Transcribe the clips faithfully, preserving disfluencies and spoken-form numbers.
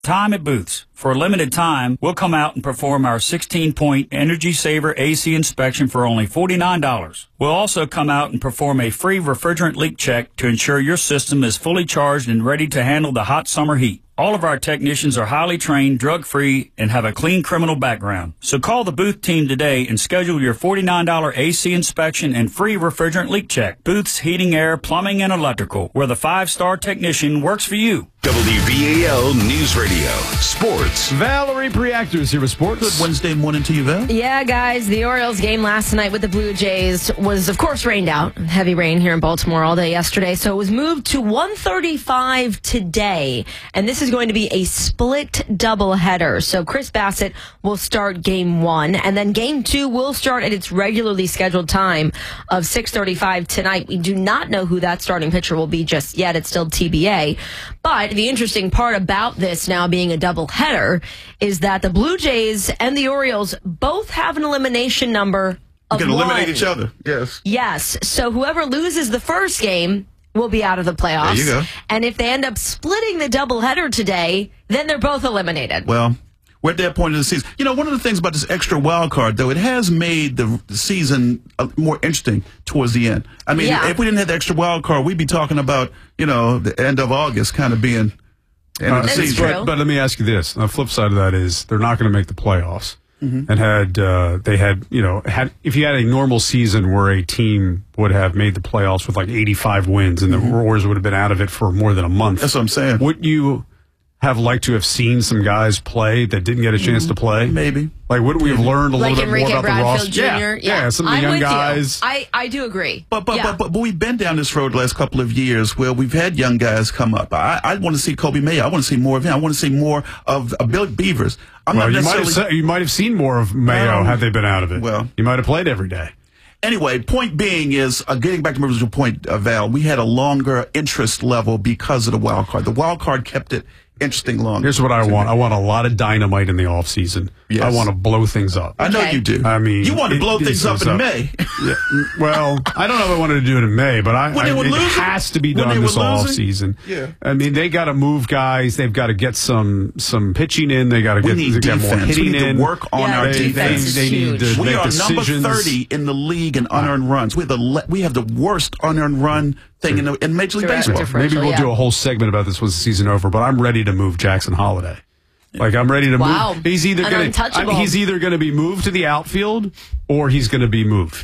Time at Booth's. For a limited time, we'll come out and perform our sixteen-point Energy Saver A C inspection for only forty-nine dollars. We'll also come out and perform a free refrigerant leak check to ensure your system is fully charged and ready to handle the hot summer heat. All of our technicians are highly trained, drug-free, and have a clean criminal background. So call the Booth team today and schedule your forty-nine dollars A C inspection and free refrigerant leak check. Booth's Heating, Air, Plumbing, and Electrical, where the five-star technician works for you. W B A L News Radio, Sports. Valerie Priactor is here with sports. Good Wednesday morning to you, Val. Yeah, guys, the Orioles game last night with the Blue Jays was, of course, rained out. Heavy rain here in Baltimore all day yesterday, so it was moved to one thirty-five today, and this is going to be a split doubleheader. So Chris Bassett will start game one, and then game two will start at its regularly scheduled time of six thirty-five tonight. We do not know who that starting pitcher will be just yet. It's still T B A. But the interesting part about this now being a doubleheader is that the Blue Jays and the Orioles both have an elimination number of You can one. eliminate each other, yes. Yes. So whoever loses the first game will be out of the playoffs. There you go. And if they end up splitting the doubleheader today, then they're both eliminated. Well, we're at that point in the season. You know, one of the things about this extra wild card, though, it has made the, the season uh, more interesting towards the end. I mean, Yeah. if we didn't have the extra wild card, we'd be talking about, you know, the end of August kind of being the end of the That's season. true. But, but let me ask you this. The flip side of that is they're not going to make the playoffs. Mm-hmm. And had uh, they had, you know, had if you had a normal season where a team would have made the playoffs with like eighty-five wins and the mm-hmm. Warriors would have been out of it for more than a month. That's what I'm saying. Would you have liked to have seen some guys play that didn't get a chance to play? Maybe. Like, wouldn't we have learned a Like little bit Enrique more about Bradfield the roster? Junior Yeah, yeah, some of the I'm young with guys. You. I, I do agree. But but, Yeah. but but but we've been down this road the last couple of years where we've had young guys come up. I, I want to see Kobe Mayo. I want to see more of him. I want to see more of uh, Bill Beavers. I'm Well, not you might, have necessarily. se- you might have seen more of Mayo Um, had they been out of it. well. you might have played every day. Anyway, point being is, uh, getting back to my original point, uh, Val, we had a longer interest level because of the wild card. The wild card kept it interesting longer. Here's what I want. I want a lot of dynamite in the off season. Yes. I want to blow things up. I know Okay. you do. I mean, you want to it- blow it things up goes in up. May. Yeah, well, I don't know if I wanted to do it in May, but I, When I they were it losing? has to be When they done were this off losing? season. Yeah. I mean, they got to move guys. They've got to get some some pitching in. They got to We get, need they got more defense. We hitting need to in. work on Yeah, our they, defense they, is they need huge. to We make are decisions. number thirty in the league in unearned runs. We have the le- we have the worst unearned run thing in, the, in Major League Direct Baseball. difference. Maybe we'll yeah. do a whole segment about this once the season over. But I'm ready to move Jackson Holiday. Like, I'm ready to Wow. move. He's either An going untouchable. to he's either going to be moved to the outfield or he's going to be moved.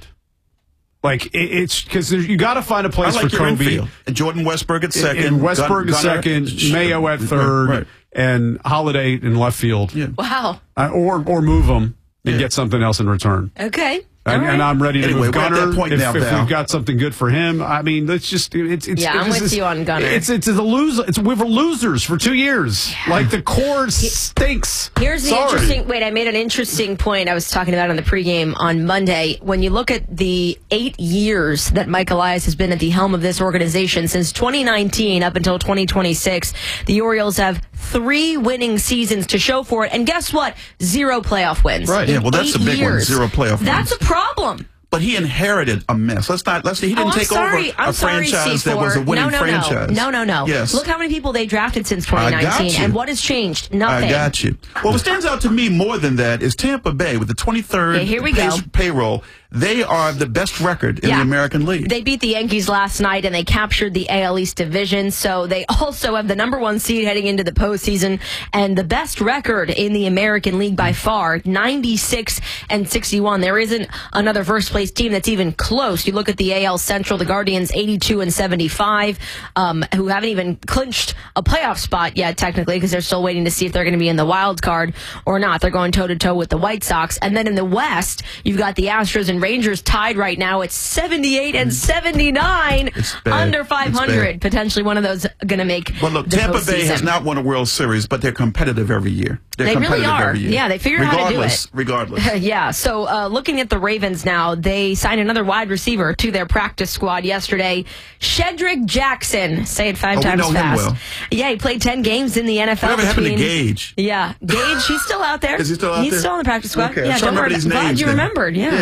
Like, it, it's because you got to find a I place like for your Kobe. infield. And Jordan Westberg at second. And Westberg Gun- at Gunnar- second, Mayo at third, Right, right. and Holiday in left field. Yeah. Wow. Uh, or or move them and Yeah. get something else in return. Okay. And, All right. and I'm ready to Anyway, move we're at Gunnar that point if, now, if Val. we've got something good for him. I mean, let's just it's it's Yeah, I'm it's, with you on Gunnar. It's it's a loser. It's we were losers for two years. Like the core stinks. Here's the Sorry. interesting. Wait, I made an interesting point I was talking about on the pregame on Monday. When you look at the eight years that Mike Elias has been at the helm of this organization, since twenty nineteen up until twenty twenty-six, the Orioles have three winning seasons to show for it. And guess what? Zero playoff wins. Right. in Yeah, well, that's eight a big one. years. Zero playoff That's wins. a problem. But he inherited a mess. Let's not. Let's. He didn't Oh, I'm take sorry. over I'm a sorry, franchise C four. that was a winning no, no, franchise. No, no, no. Yes. Look how many people they drafted since I twenty got nineteen, you. and what has changed? Nothing. I got you. Well, what stands out to me more than that is Tampa Bay with the twenty-third Okay, here we pay- go. payroll. They are the best record in Yeah. the American League. They beat the Yankees last night, and they captured the A L East division. So they also have the number one seed heading into the postseason, and the best record in the American League by far, ninety-six and sixty-one. There isn't another first place team that's even close. You look at the A L Central, the Guardians eighty-two and seventy-five, um, who haven't even clinched a playoff spot yet, technically, because they're still waiting to see if they're going to be in the wild card or not. They're going toe to toe with the White Sox, and then in the West, you've got the Astros and Rangers tied right now at seventy-eight and seventy-nine, It's bad. under five hundred. It's bad. Potentially one of those going to make. Well, look, the Tampa Bay has postseason. not won a World Series, but they're competitive every year. They're They really competitive are. every year. Yeah, they figured out how to do regardless, it. Regardless. Yeah, so uh, looking at the Ravens now, they signed another wide receiver to their practice squad yesterday. Shedrick Jackson. Say it five Oh, we times know him fast. well. Yeah, he played ten games in the N F L. Whatever happened to between- Gage? Yeah, Gage, he's still out there. Is he still out He's there? still on the practice squad. Okay, Yeah, I'm trying don't to worry. remember these Glad names you then. remembered. Yeah, Yeah. glad you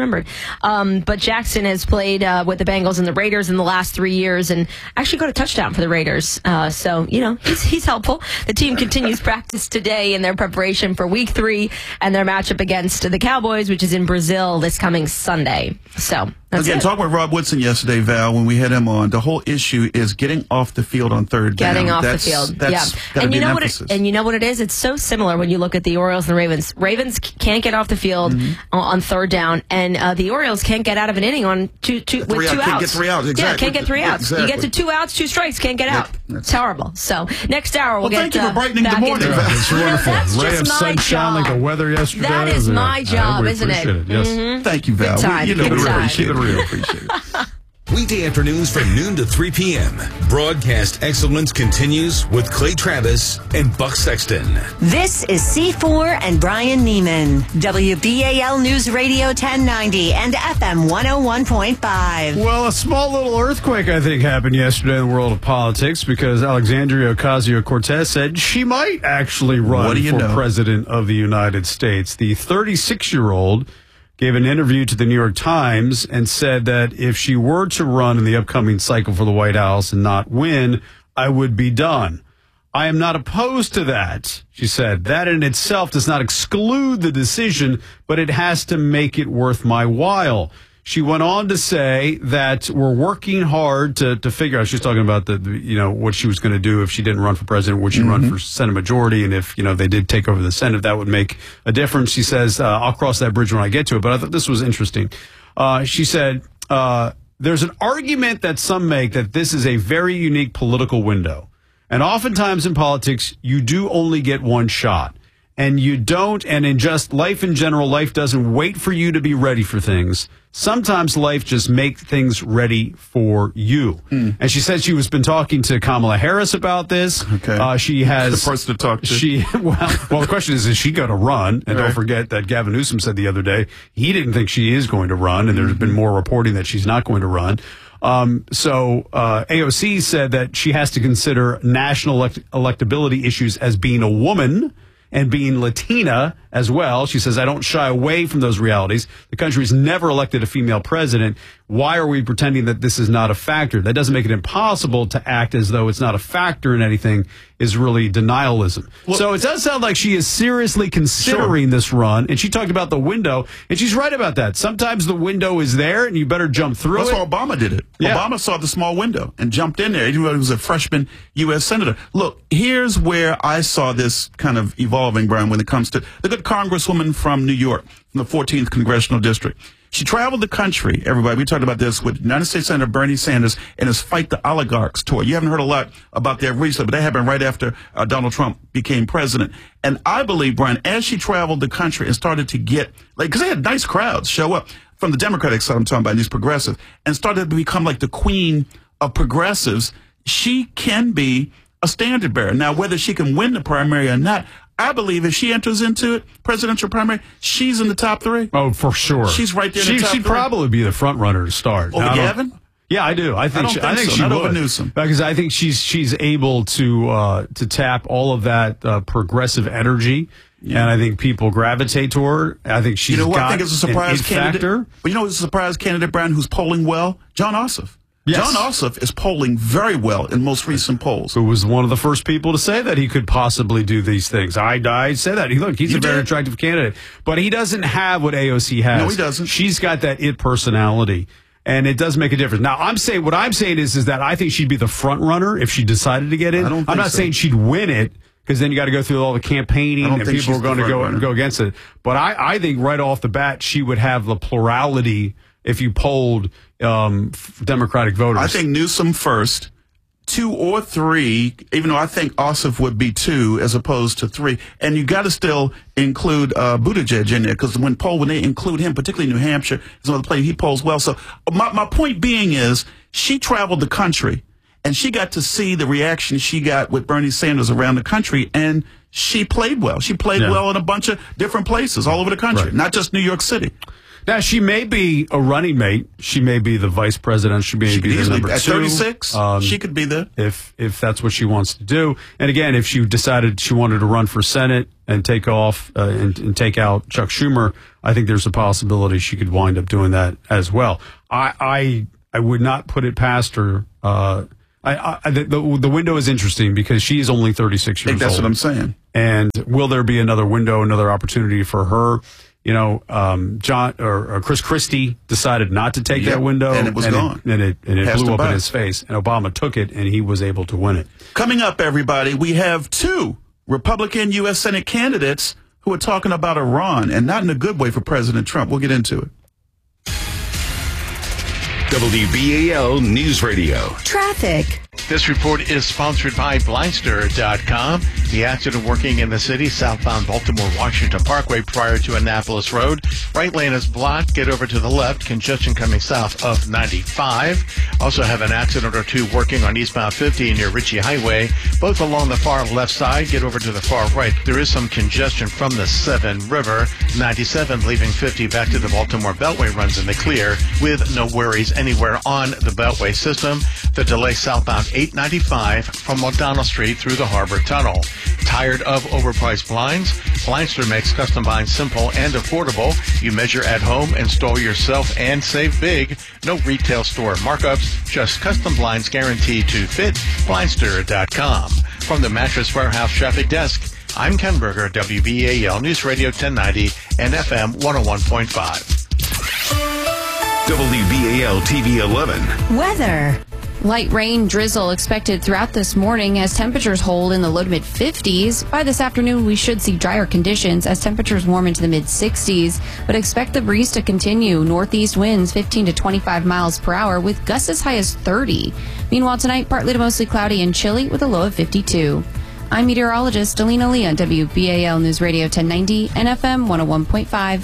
remembered. Um, but Jackson has played uh, with the Bengals and the Raiders in the last three years and actually got a touchdown for the Raiders. Uh, so, you know, he's, he's helpful. The team continues practice today in their preparation for week three and their matchup against the Cowboys, which is in Brazil this coming Sunday. So, that's Again, it. talking with Rob Woodson yesterday, Val, when we had him on, the whole issue is getting off the field on third down. Getting off that's, the field, that's yeah. gotta And be you know an what? emphasis. It, and you know what it is? It's so similar when you look at the Orioles and the Ravens. Ravens can't get off the field Mm-hmm. on, on third down, and uh, the Orioles can't get out of an inning on two, two Three with out- two can't outs. get three outs, Yeah, exactly. can't get three Yeah, outs. You get to exactly. two outs, two strikes, can't get out. that's- It's horrible. So next hour we'll, Well, get thank you for uh, brightening the back morning, into- Val. It's You know, wonderful. that's Ray just of my sunshine like job. the weather yesterday. That is Yeah. my job, we isn't it? appreciate Yes. Mhm. Thank you, Val. Good time, We, you know, good we time. appreciate it. Keep it We real. appreciate it. Weekday afternoons from noon to three p.m. Broadcast excellence continues with Clay Travis and Buck Sexton. This is C four and Brian Neiman. W B A L News Radio ten ninety and F M one oh one point five. Well, a small little earthquake, I think, happened yesterday in the world of politics because Alexandria Ocasio-Cortez said she might actually run What do you for know? president of the United States. The thirty-six-year-old gave an interview to the New York Times and said that if she were to run in the upcoming cycle for the White House and not win, I would be done. I am not opposed to that, she said. That in itself does not exclude the decision, but it has to make it worth my while. She went on to say that we're working hard to, to figure out, she's talking about the, the you know, what she was going to do if she didn't run for president, would she run for Senate majority? And if, you know, they did take over the Senate, that would make a difference. She says, uh, I'll cross that bridge when I get to it. But I thought this was interesting. Uh, she said, uh, there's an argument that some make that this is a very unique political window. And oftentimes in politics, you do only get one shot. And you don't, and in just life in general, life doesn't wait for you to be ready for things. Sometimes life just makes things ready for you. Hmm. And she said she was been talking to Kamala Harris about this. Okay. Uh, she has The person to talk to. She well, well, the question is, is she going to run? And Right. don't forget that Gavin Newsom said the other day he didn't think she is going to run, and there's been more reporting that she's not going to run. Um, so uh, A O C said that she has to consider national elect- electability issues as being a woman and being Latina as well. She says, I don't shy away from those realities. The country's never elected a female president. Why are we pretending that this is not a factor? That doesn't make it impossible to act as though it's not a factor in anything is really denialism. Well, so it does sound like she is seriously considering this run. And she talked about the window, and she's right about that. Sometimes the window is there, and you better jump through That's it. why Obama did it. Yeah. Obama saw the small window and jumped in there, even though he was a freshman U S senator. Look, here's where I saw this kind of evolving, Brian, when it comes to the good congresswoman from New York, from the fourteenth Congressional District. She traveled the country, everybody. We talked about this with United States Senator Bernie Sanders and his Fight the Oligarchs tour. You haven't heard a lot about that recently, but that happened right after uh, Donald Trump became president. And I believe, Brian, as she traveled the country and started to get, like, because they had nice crowds show up from the Democratic side, I'm talking about, these progressives, and started to become like the queen of progressives, she can be a standard bearer. Now, whether she can win the primary or not, I believe if she enters into it, presidential primary, she's in the top three. Oh, for sure. She's right there in She, the top she'd three. probably be the front runner to start. Over Now, I don't- Gavin? Yeah, I do. I think. don't she, think I think so. she Not would. over Newsom. Because I think she's she's able to uh, to tap all of that uh, progressive energy, and I think people gravitate to her. I think she's You know what got I think is a surprise an it candidate? factor. But you know who's a surprise candidate, Brian, who's polling well? John Ossoff. Yes. John Ossoff is polling very well in most recent polls. Who was one of the first people to say that he could possibly do these things. I, I say that. He, look, he's You a very did? attractive candidate. But he doesn't have what A O C has. No, he doesn't. She's got that it personality. And it does make a difference. Now, I'm saying, what I'm saying is, is that I think she'd be the front runner if she decided to get in. I don't I'm think not so. saying she'd win it, because then you got to go through all the campaigning I don't and think people she's are going the to go front runner. go against it. But I, I think right off the bat, she would have the plurality if you polled um, f- Democratic voters. I think Newsom first, two or three, even though I think Ossoff would be two as opposed to three. And you got to still include uh, Buttigieg in there, because when poll, when they include him, particularly New Hampshire, is another place he polls well. So my, my point being is she traveled the country and she got to see the reaction she got with Bernie Sanders around the country, and she played well. She played Yeah. well in a bunch of different places all over the country, Right. not just New York City. Now, she may be a running mate. She may be the vice president. She may She could be the easily, number at two. thirty-six, Um, she could be there. if if that's what she wants to do. And again, if she decided she wanted to run for Senate and take off uh, and, and take out Chuck Schumer, I think there's a possibility she could wind up doing that as well. I I, I would not put it past her. Uh, I, I the, the the window is interesting because she is only thirty-six I think years that's old. what I'm saying. And will there be another window, another opportunity for her? You know, um, John or, or Chris Christie decided not to take Yep, that window, and it was gone. and it and it Passed blew him up by. in his face. And Obama took it, and he was able to win it. Coming up, everybody, we have two Republican U S Senate candidates who are talking about Iran, and not in a good way for President Trump. We'll get into it. W B A L News Radio. Traffic. This report is sponsored by Blindster dot com. The accident working in the city, southbound Baltimore-Washington Parkway prior to Annapolis Road. Right lane is blocked. Get over to the left. Congestion coming south of ninety-five. Also have an accident or two working on eastbound fifty near Ritchie Highway, both along the far left side. Get over to the far right. There is some congestion from the Seven River. ninety-seven leaving fifty back to the Baltimore Beltway runs in the clear with no worries anywhere on the Beltway system. The delay southbound eight ninety-five from O'Donnell Street through the Harbor Tunnel. Tired of overpriced blinds? Blindster makes custom blinds simple and affordable. You measure at home, install yourself, and save big. No retail store markups, just custom blinds guaranteed to fit. Blindster dot com. From the Mattress Warehouse Traffic Desk, I'm Ken Berger, W B A L News Radio ten ninety and F M one oh one point five. W B A L T V eleven. Weather. Light rain drizzle expected throughout this morning as temperatures hold in the low to mid fifties. By this afternoon, we should see drier conditions as temperatures warm into the mid sixties, but expect the breeze to continue. Northeast winds fifteen to twenty-five miles per hour with gusts as high as thirty. Meanwhile, tonight, partly to mostly cloudy and chilly with a low of fifty-two. I'm meteorologist Alina Lee on W B A L News Radio ten ninety and F M one oh one point five.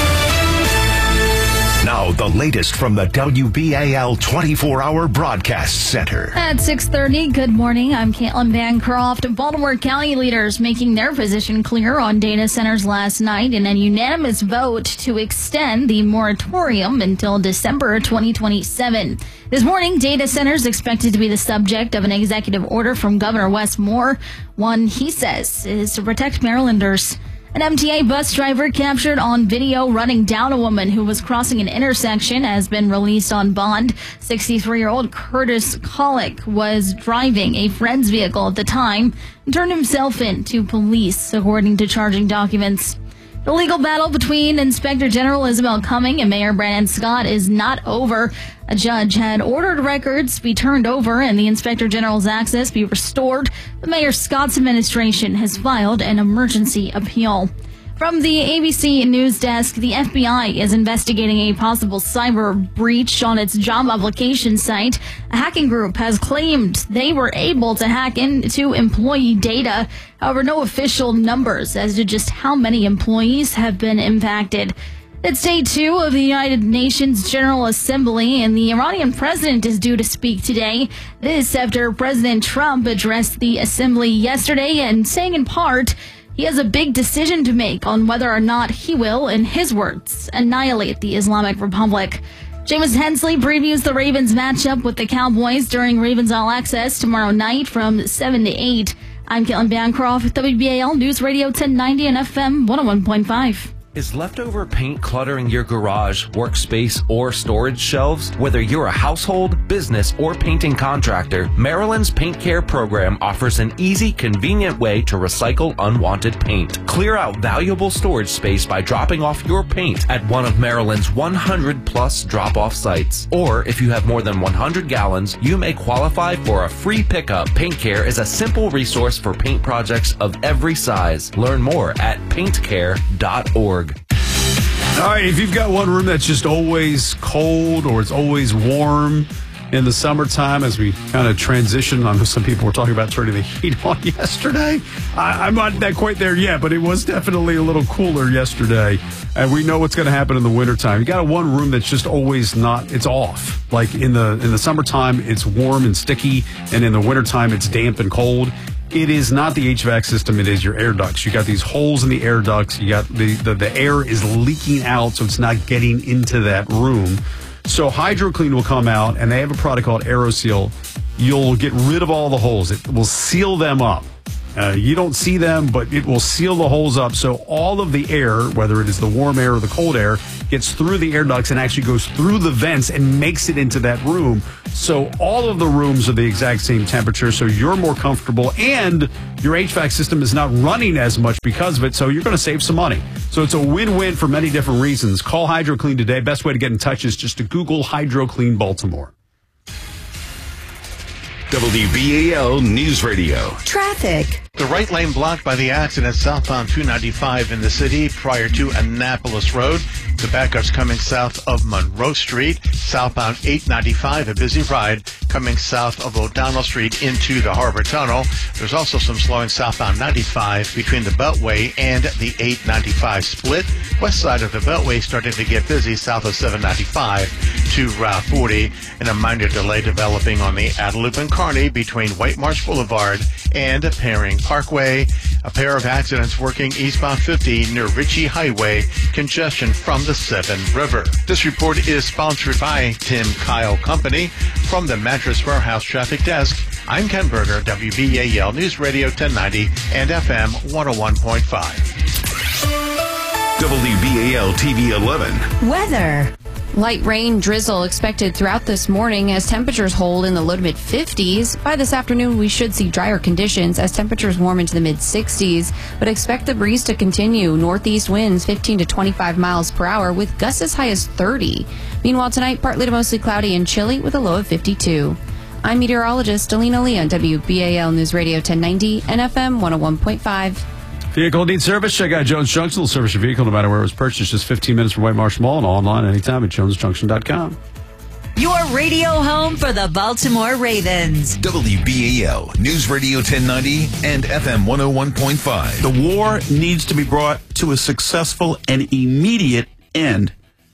Now, the latest from the W B A L twenty-four hour Broadcast Center. At six thirty, good morning. I'm Caitlin Bancroft. Baltimore County leaders making their position clear on data centers last night in a unanimous vote to extend the moratorium until December twenty twenty-seven. This morning, data centers expected to be the subject of an executive order from Governor Wes Moore. One, he says, is to protect Marylanders. An M T A bus driver captured on video running down a woman who was crossing an intersection has been released on bond. sixty-three-year-old Curtis Colick was driving a friend's vehicle at the time and turned himself in to police, according to charging documents. The legal battle between Inspector General Isabel Cumming and Mayor Brandon Scott is not over. A judge had ordered records be turned over and the Inspector General's access be restored. The Mayor Scott's administration has filed an emergency appeal. From the A B C News Desk, the F B I is investigating a possible cyber breach on its job application site. A hacking group has claimed they were able to hack into employee data. However, no official numbers as to just how many employees have been impacted. It's day two of the United Nations General Assembly, and the Iranian president is due to speak today. This after President Trump addressed the assembly yesterday and saying in part, he has a big decision to make on whether or not he will, in his words, annihilate the Islamic Republic. Jameis Hensley previews the Ravens matchup with the Cowboys during Ravens All Access tomorrow night from seven to eight. I'm Caitlin Bancroft, W B A L News Radio ten ninety and F M one oh one point five. Is leftover paint cluttering your garage, workspace, or storage shelves? Whether you're a household, business, or painting contractor, Maryland's Paint Care program offers an easy, convenient way to recycle unwanted paint. Clear out valuable storage space by dropping off your paint at one of Maryland's one hundred plus drop-off sites. Or if you have more than one hundred gallons, you may qualify for a free pickup. Paint Care is a simple resource for paint projects of every size. Learn more at paint care dot org. All right, if you've got one room that's just always cold or it's always warm in the summertime as we kind of transition, I know some people were talking about turning the heat on yesterday. I, I'm not that quite there yet, but it was definitely a little cooler yesterday. And we know what's going to happen in the wintertime. You got a one room that's just always not, it's off. Like in the in the summertime, it's warm and sticky, and in the wintertime, it's damp and cold. it is not the H V A C system. It is your air ducts. You got these holes in the air ducts. You got the, the, the air is leaking out, so it's not getting into that room. So HydroClean will come out, and they have a product called AeroSeal. You'll get rid of all the holes. It will seal them up. Uh, you don't see them, but it will seal the holes up. So all of the air, whether it is the warm air or the cold air, gets through the air ducts and actually goes through the vents and makes it into that room. So all of the rooms are the exact same temperature, so you're more comfortable, and your H V A C system is not running as much because of it, so you're going to save some money. So it's a win-win for many different reasons. Call HydroClean today. Best way to get in touch is just to Google HydroClean Baltimore. W B A L News Radio. Traffic. The right lane blocked by the accident southbound two ninety-five in the city prior to Annapolis Road. The backup's coming south of Monroe Street. Southbound eight ninety-five, a busy ride coming south of O'Donnell Street into the Harbor Tunnel. There's also some slowing southbound ninety-five between the Beltway and the eight ninety-five split. West side of the Beltway starting to get busy south of seven ninety-five to Route forty. And a minor delay developing on the Adelup and Kearney between White Marsh Boulevard and Paring Parkway. A pair of accidents working eastbound fifty near Ritchie Highway. Congestion from the Seven River. This report is sponsored by Tim Kyle Company. From the Mattress Warehouse Traffic Desk, I'm Ken Berger, W B A L News Radio ten ninety and F M one oh one point five. W B A L T V eleven. Weather. Light rain drizzle expected throughout this morning as temperatures hold in the low to mid fifties. By this afternoon, we should see drier conditions as temperatures warm into the mid sixties, but expect the breeze to continue. Northeast winds fifteen to twenty-five miles per hour with gusts as high as thirty. Meanwhile, tonight, partly to mostly cloudy and chilly with a low of fifty-two. I'm meteorologist Delina Lee on W B A L News Radio ten ninety and F M one oh one point five. Vehicle needs service? Check out Jones Junction. They'll service your vehicle no matter where it was purchased. Just fifteen minutes from White Marsh Mall and online anytime at jones junction dot com. Your radio home for the Baltimore Ravens. W B A L News Radio ten ninety and F M one oh one point five. The war needs to be brought to a successful and immediate end.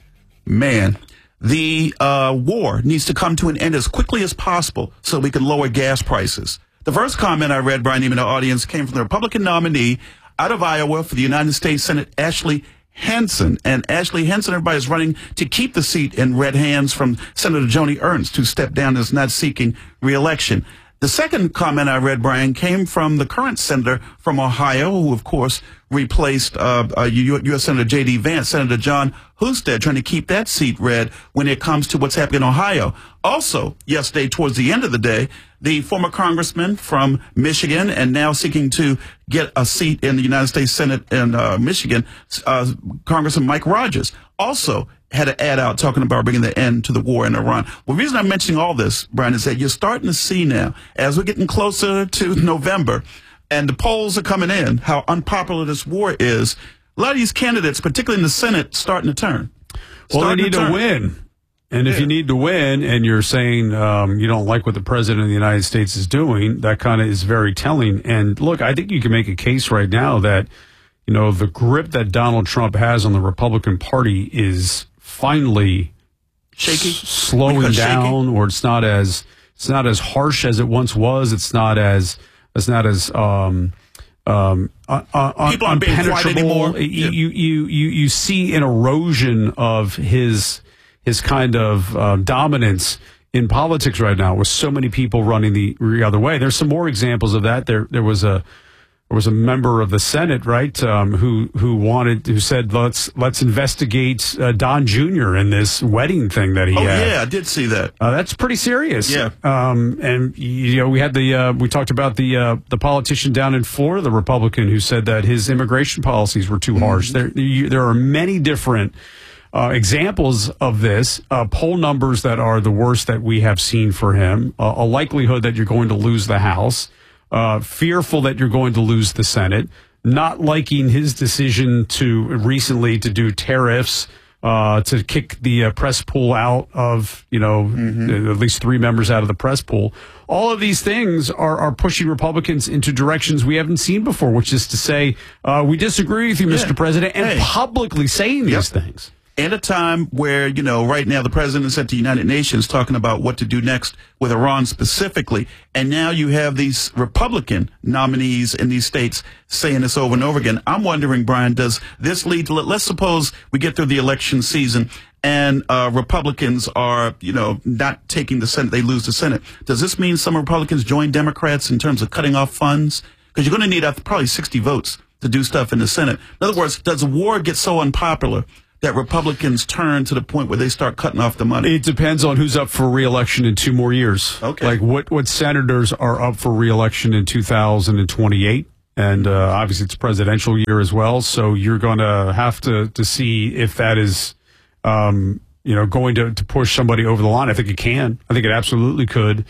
Man, the uh, war needs to come to an end as quickly as possible so we can lower gas prices. The first comment I read, Brian, even the audience, came from the Republican nominee out of Iowa for the United States Senate, Ashley Hansen. And Ashley Hansen, everybody is running to keep the seat in red hands from Senator Joni Ernst, who stepped down and is not seeking re-election. The second comment I read, Brian, came from the current senator from Ohio, who, of course, replaced uh, uh, U S Senator J D Vance, Senator John Husted, trying to keep that seat red when it comes to what's happening in Ohio. Also, yesterday, towards the end of the day, the former congressman from Michigan and now seeking to get a seat in the United States Senate in uh, Michigan, uh, Congressman Mike Rogers, also had an ad out talking about bringing the end to the war in Iran. Well, the reason I'm mentioning all this, Brian, is that you're starting to see now, as we're getting closer to November, and the polls are coming in, how unpopular this war is. A lot of these candidates, particularly in the Senate, starting to turn. Well, starting they need to, to win. And if yeah. you need to win and you're saying um, you don't like what the president of the United States is doing, that kind of is very telling. And look, I think you can make a case right now that, you know, the grip that Donald Trump has on the Republican Party is finally shaky, s- slowing down, shaky. or it's not as it's not as harsh as it once was. It's not as it's not as um, um, un- un- people aren't being quiet anymore. You, yeah. you you you you see an erosion of his his kind of uh, dominance in politics right now, with so many people running the, the other way. There's some more examples of that. There there was a. There was a member of the Senate, right, um, who who wanted, who said, let's let's investigate uh, Don Junior in this wedding thing that he oh, had. Oh yeah, I did see that. Uh, that's pretty serious. Yeah. Um, and you know, we had the uh, we talked about the uh, the politician down in Florida, the Republican, who said that his immigration policies were too mm-hmm. harsh. There you, there are many different uh, examples of this. Uh, poll numbers that are the worst that we have seen for him. Uh, a likelihood that you're going to lose the House. Uh, fearful that you're going to lose the Senate, not liking his decision to recently to do tariffs, uh, to kick the uh, press pool out of, you know, mm-hmm. at least three members out of the press pool. All of these things are, are pushing Republicans into directions we haven't seen before, which is to say, uh, we disagree with you, Mister Yeah. President, and hey. publicly saying yep. these things. at a time where, you know, right now the president is at the United Nations talking about what to do next with Iran specifically. And now you have these Republican nominees in these states saying this over and over again. I'm wondering, Brian, does this lead to, let's suppose we get through the election season and uh, Republicans are, you know, not taking the Senate, they lose the Senate. Does this mean some Republicans join Democrats in terms of cutting off funds? Because you're going to need uh, probably sixty votes to do stuff in the Senate. In other words, does a war get so unpopular that Republicans turn to the point where they start cutting off the money? It depends on who's up for re-election in two more years. Okay. Like what, what senators are up for re-election in two thousand twenty-eight. And uh, obviously it's a presidential year as well. So you're going to have to to see if that is, um, you know, going to, to push somebody over the line. I think it can. I think it absolutely could.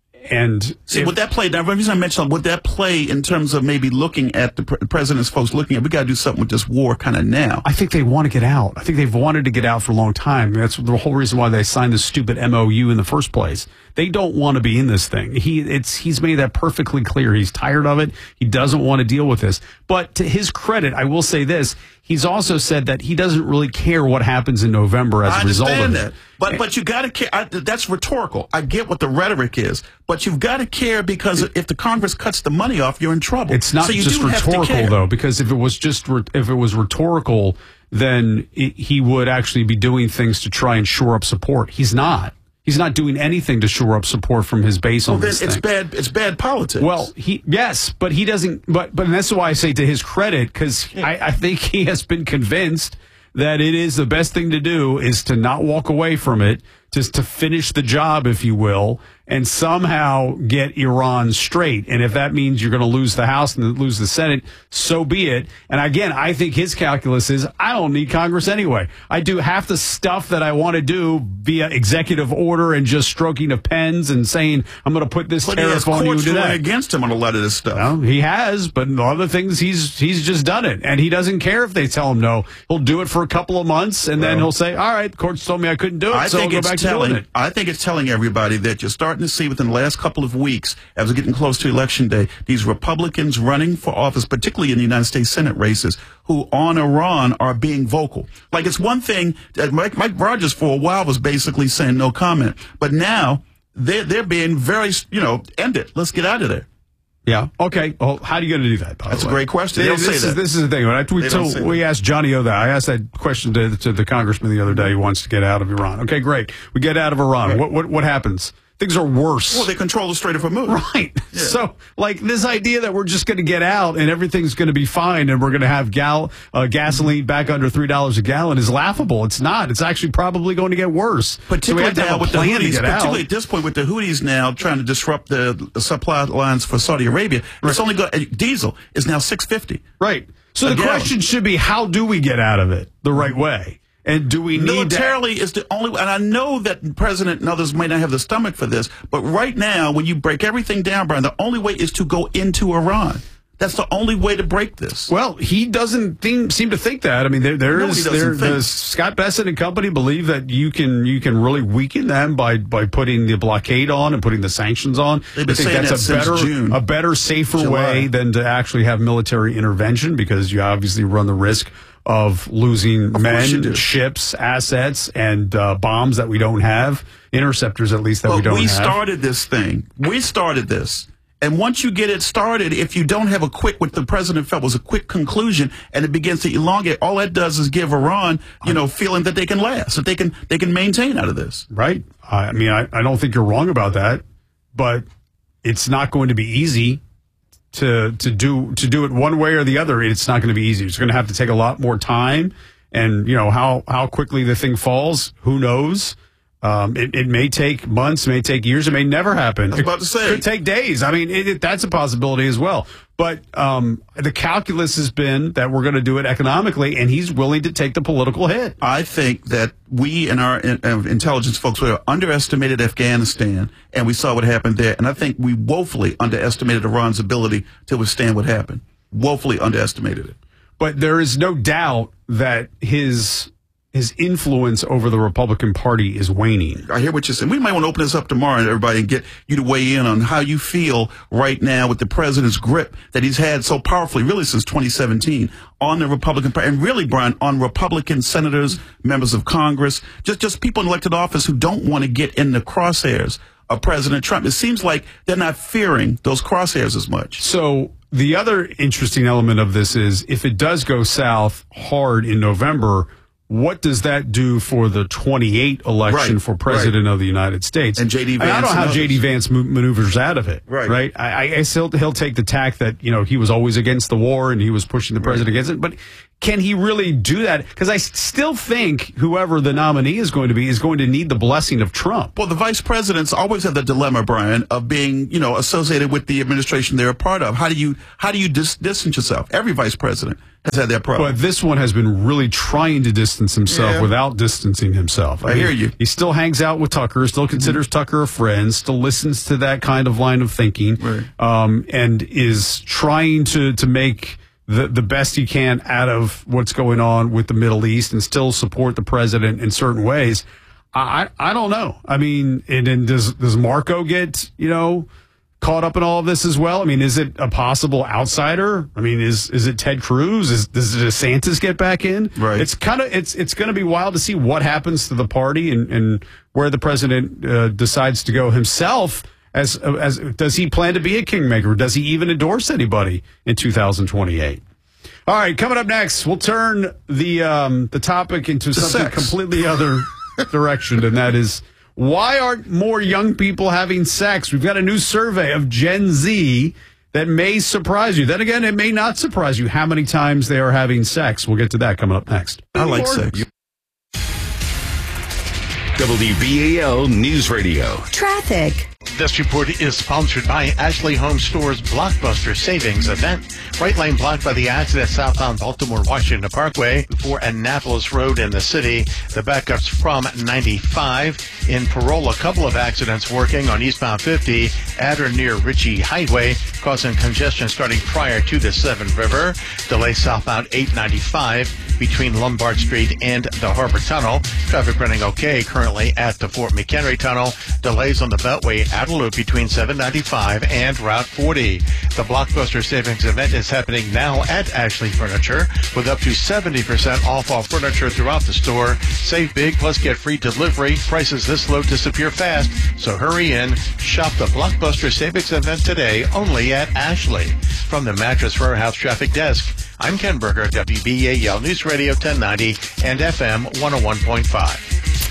And see, if, would that play? Now, the reason I mentioned, would that play in terms of maybe looking at the pre- president's folks looking at, we got to do something with this war kind of now? I think they want to get out. I think they've wanted to get out for a long time. That's the whole reason why they signed this stupid M O U in the first place. They don't want to be in this thing. He, it's, he's made that perfectly clear. He's tired of it. He doesn't want to deal with this. But to his credit, I will say this. He's also said that he doesn't really care what happens in November as I a result of understand it. that. But, but you got to care. I, that's rhetorical. I get what the rhetoric is. But you've got to care because if the Congress cuts the money off, you're in trouble. It's not so you just do have to rhetorical, care. though, because if it was just re- if it was rhetorical, then it, he would actually be doing things to try and shore up support. He's not. He's not doing anything to shore up support from his base well, on then this it's thing. bad. It's bad politics. Well, he yes, but he doesn't. But but that's why I say to his credit, because I, I think he has been convinced that it is the best thing to do is to not walk away from it, just to finish the job, if you will, and somehow get Iran straight. And if that means you're going to lose the House and lose the Senate, so be it. And again, I think his calculus is I don't need Congress anyway. I do half the stuff that I want to do via executive order and just stroking of pens and saying I'm going to put this but he has tariff on you courts ruling today. against him on a lot of this stuff. Well, he has, but in other things he's he's just done it, and he doesn't care if they tell him no. He'll do it for a couple of months, and well, then he'll say, "All right, the courts told me I couldn't do it, I so I'll think go it's back telling, to doing it." I think it's telling everybody that you're starting to see within the last couple of weeks, as we're getting close to Election Day, these Republicans running for office, particularly in the United States Senate races, who on Iran are being vocal. Like, it's one thing that Mike, Mike Rogers for a while was basically saying no comment, but now they're, they're being very, you know, end it. Let's get out of there. Yeah. Okay. Well, how are you going to do that? By That's the a way? great question. They don't this say is, that. This is the thing. When I, we They don't told, say we that. asked Johnny O that. I asked that question to, to the congressman the other day who wants to get out of Iran. Okay, great. We get out of Iran. Right. What what what happens? Things are worse. Well, they control the Strait of Hormuz. Right. Yeah. So, like, this idea that we're just going to get out and everything's going to be fine and we're going to have gal uh, gasoline back under three dollars a gallon is laughable. It's not. It's actually probably going to get worse. Particularly so now with the plan to Houthis, get particularly out. at this point with the Houthis now trying to disrupt the, the supply lines for Saudi Arabia. Right. It's only got diesel is now six fifty. Right. So a the gallon. question should be, how do we get out of it the right way? And do we need militarily to- is the only, and I know that the president and others may not have the stomach for this, but right now, when you break everything down, Brian, the only way is to go into Iran. That's the only way to break this. Well, he doesn't think, seem to think that. I mean, there, there Nobody is doesn't there, think. the Scott Bessent and company believe that you can you can really weaken them by by putting the blockade on and putting the sanctions on. They've been I think saying that's that a since better June. a better, safer July. way than to actually have military intervention, because you obviously run the risk of losing Of course you do. men, ships, assets, and uh, bombs that we don't have, interceptors at least that But we don't we have. started this thing. We started this. And once you get it started, if you don't have a quick, what the president felt was a quick conclusion, and it begins to elongate, all that does is give Iran, you know, feeling that they can last, that they can they can maintain out of this. Right. I mean, I, I don't think you're wrong about that, but it's not going to be easy to to do to do it one way or the other. It's not going to be easy. It's going to have to take a lot more time, and you know how how quickly the thing falls, who knows? Um, it, it may take months, may take years, it may never happen. I was about to say. It could take days. I mean, it, it, that's a possibility as well. But um, the calculus has been that we're going to do it economically, and he's willing to take the political hit. I think that we and our uh, intelligence folks we underestimated Afghanistan, and we saw what happened there. And I think we woefully underestimated Iran's ability to withstand what happened. Woefully underestimated it. But there is no doubt that his his influence over the Republican Party is waning. I hear what you're saying. We might want to open this up tomorrow, everybody, and get you to weigh in on how you feel right now with the president's grip that he's had so powerfully, really since twenty seventeen, on the Republican Party, and really, Brian, on Republican senators, members of Congress, just just people in elected office who don't want to get in the crosshairs of President Trump. It seems like they're not fearing those crosshairs as much. So the other interesting element of this is if it does go south hard in November, what does that do for the twenty-eight election right, for president right. of the United States? And J D Vance. I don't know how J D Vance maneuvers out of it. Right. Right. I, I guess he'll, he'll take the tack that, you know, he was always against the war and he was pushing the president right. against it. But can he really do that? Because I still think whoever the nominee is going to be is going to need the blessing of Trump. Well, the vice presidents always have the dilemma, Brian, of being, you know, associated with the administration they're a part of. How do you how do you dis- distance yourself? Every vice president has had that problem. But this one has been really trying to distance himself yeah. without distancing himself. I, I mean, hear you. He still hangs out with Tucker, still considers mm-hmm. Tucker a friend, still listens to that kind of line of thinking, right. um, and is trying to, to make the, the best he can out of what's going on with the Middle East and still support the president in certain ways. I, I don't know. I mean, and, and does, does Marco get, you know, caught up in all of this as well? I mean, is it a possible outsider? I mean, is is it Ted Cruz? Is does DeSantis get back in? Right. It's kind of it's it's going to be wild to see what happens to the party and, and where the president uh, decides to go himself. As as does he plan to be a kingmaker? Does he even endorse anybody in two thousand twenty-eight? All right, coming up next, we'll turn the um, the topic into The something sex. completely other direction, and that is, why aren't more young people having sex? We've got a new survey of Gen Z that may surprise you. Then again, it may not surprise you how many times they are having sex. We'll get to that coming up next. I like sex. W B A L News Radio. Traffic. This report is sponsored by Ashley Home Store's Blockbuster Savings Event. Right lane blocked by the accident southbound Baltimore Washington Parkway before Annapolis Road in the city. The backups from ninety-five. In Parole, a couple of accidents working on eastbound fifty at or near Ritchie Highway, causing congestion starting prior to the Seven River. Delay southbound eight ninety-five between Lombard Street and the Harbor Tunnel. Traffic running okay currently at the Fort McHenry Tunnel. Delays on the Beltway outer loop between seven ninety-five and Route forty. The Blockbuster Savings Event is happening now at Ashley Furniture with up to seventy percent off all furniture throughout the store. Save big plus get free delivery. Prices this low disappear fast, so hurry in. Shop the Blockbuster Savings Event today only at Ashley. From the Mattress Warehouse Traffic Desk, I'm Ken Berger, W B A L News Radio ten ninety and F M one oh one point five.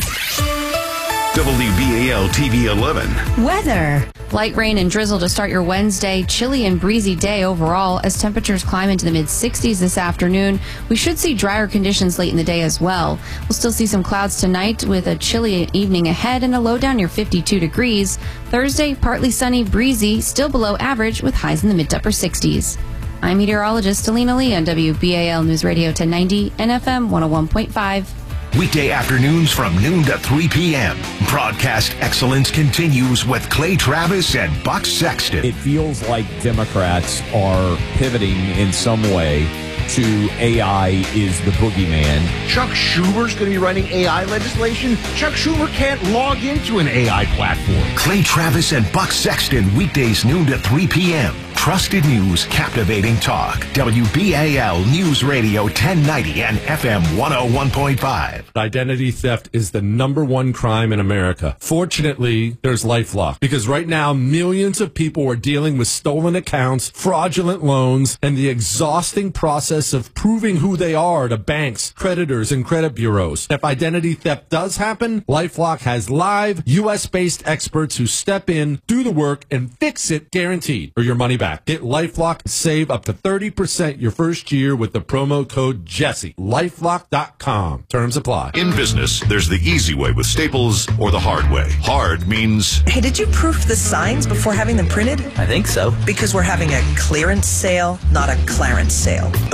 W B A L T V eleven. Weather. Light rain and drizzle to start your Wednesday. Chilly and breezy day overall as temperatures climb into the mid sixties this afternoon. We should see drier conditions late in the day as well. We'll still see some clouds tonight with a chilly evening ahead and a low down near fifty-two degrees. Thursday, partly sunny, breezy, still below average with highs in the mid to upper sixties. I'm meteorologist Alina Lee on W B A L News Radio ten ninety and F M one oh one point five. Weekday afternoons from noon to three p.m. Broadcast excellence continues with Clay Travis and Buck Sexton. It feels like Democrats are pivoting in some way to A I is the boogeyman. Chuck Schumer's going to be writing A I legislation. Chuck Schumer can't log into an A I platform. Clay Travis and Buck Sexton, weekdays noon to three p.m. Trusted news, captivating talk. W B A L News Radio ten ninety and F M one oh one point five. Identity theft is the number one crime in America. Fortunately, there's LifeLock, because right now millions of people are dealing with stolen accounts, fraudulent loans, and the exhausting process of proving who they are to banks, creditors, and credit bureaus. If identity theft does happen, LifeLock has live U S-based experts who step in, do the work, and fix it guaranteed, or your money back. Get LifeLock and save up to thirty percent your first year with the promo code Jesse. LifeLock dot com. Terms apply. In business, there's the easy way with Staples or the hard way. Hard means... Hey, did you proof the signs before having them printed? I think so. Because we're having a clearance sale, not a Clarence sale. Oh.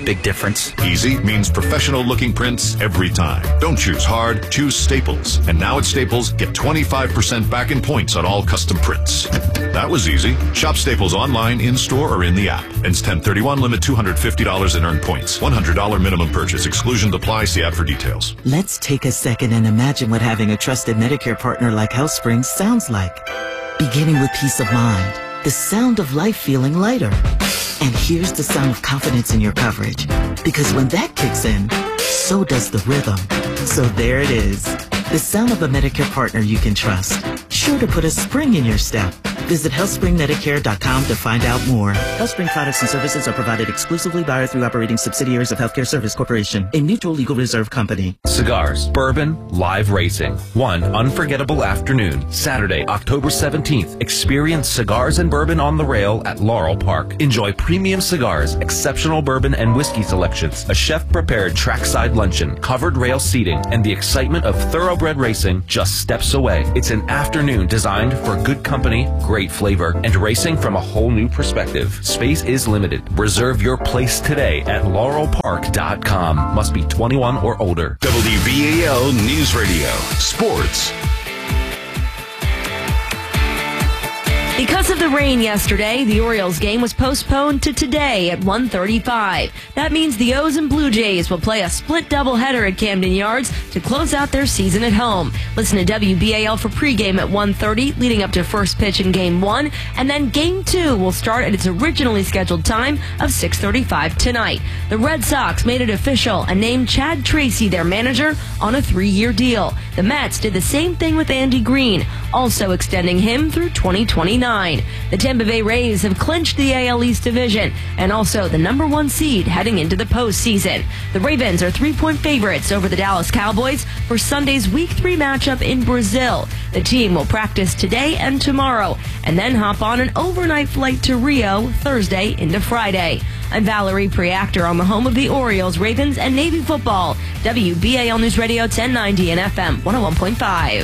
Big difference. Easy means professional-looking prints every time. Don't choose hard, choose Staples. And now at Staples, get twenty-five percent back in points on all custom prints. That was easy. Shop Staples online, in-store, or in the app. Ends ten thirty-one, limit two hundred fifty dollars in earned points. one hundred dollars minimum purchase. Exclusions apply. See app for details. Let's take a second and imagine what having a trusted Medicare partner like HealthSpring sounds like. Beginning with peace of mind, the sound of life feeling lighter. And here's the sound of confidence in your coverage. Because when that kicks in, so does the rhythm. So there it is. The sound of a Medicare partner you can trust. Sure to put a spring in your step. Visit health spring medicare dot com to find out more. HealthSpring products and services are provided exclusively by or through operating subsidiaries of Healthcare Service Corporation, a mutual legal reserve company. Cigars, bourbon, live racing. One unforgettable afternoon, Saturday, October seventeenth. Experience cigars and bourbon on the rail at Laurel Park. Enjoy premium cigars, exceptional bourbon and whiskey selections, a chef-prepared trackside luncheon, covered rail seating, and the excitement of thoroughbred racing just steps away. It's an afternoon designed for good company, great flavor, and racing from a whole new perspective. Space is limited. Reserve your place today at laurel park dot com. Must be twenty-one or older. W B A L News Radio. Sports. Because of the rain yesterday, the Orioles game was postponed to today at one thirty-five. That means the O's and Blue Jays will play a split doubleheader at Camden Yards to close out their season at home. Listen to W B A L for pregame at one thirty, leading up to first pitch in Game one, and then Game two will start at its originally scheduled time of six thirty-five tonight. The Red Sox made it official and named Chad Tracy their manager on a three-year deal. The Mets did the same thing with Andy Green, also extending him through twenty twenty-nine. The Tampa Bay Rays have clinched the A L East division and also the number one seed heading into the postseason. The Ravens are three-point favorites over the Dallas Cowboys for Sunday's Week three matchup in Brazil. The team will practice today and tomorrow and then hop on an overnight flight to Rio Thursday into Friday. I'm Valerie Preactor on the home of the Orioles, Ravens, and Navy football. W B A L News Radio ten ninety and F M one oh one point five.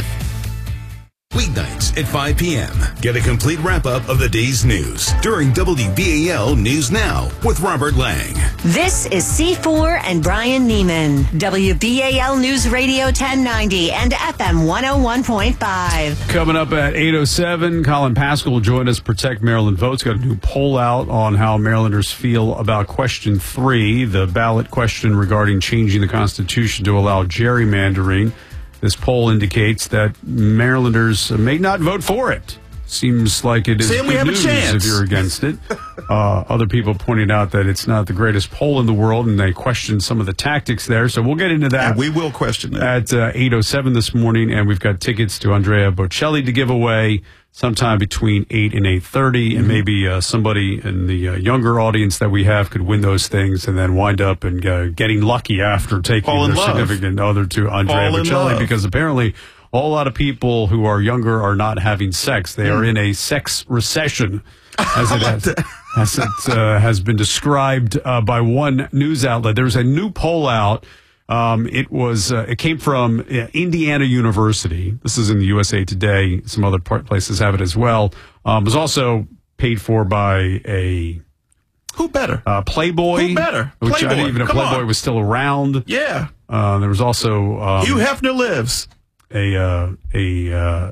Weeknights at five p.m. Get a complete wrap-up of the day's news during W B A L News Now with Robert Lang. This is C four and Brian Neiman. W B A L News Radio ten ninety and F M one oh one point five. Coming up at eight oh seven, Colin Pascal will join us. Protect Maryland Votes. Got a new poll out on how Marylanders feel about question three, the ballot question regarding changing the Constitution to allow gerrymandering. This poll indicates that Marylanders may not vote for it. Seems like it is Sam, good we have news a chance. if you're against it. Uh, other people pointed out that it's not the greatest poll in the world, and they questioned some of the tactics there. So we'll get into that. And we will question that. At uh, eight oh seven this morning, and we've got tickets to Andrea Bocelli to give away sometime between eight and eight thirty, mm-hmm. and maybe uh, somebody in the uh, younger audience that we have could win those things and then wind up and uh, getting lucky after taking Fall in their love. significant other to Andrea Fall in Bocelli, love. because apparently a whole lot of people who are younger are not having sex. They are in a sex recession, as it has, as it, uh, has been described uh, by one news outlet. There's a new poll out. Um, it was uh, it came from uh, Indiana University. This is in the U S A Today. Some other part places have it as well. Um, it was also paid for by a who better uh, Playboy. Who better? Which Playboy. I didn't even know Come Playboy on. was still around. Yeah. Uh, there was also um, Hugh Hefner lives. a uh, a uh,